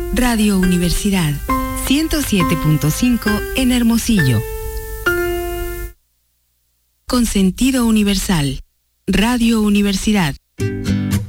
Radio Universidad 107.5 en Hermosillo. Con sentido universal. Radio Universidad.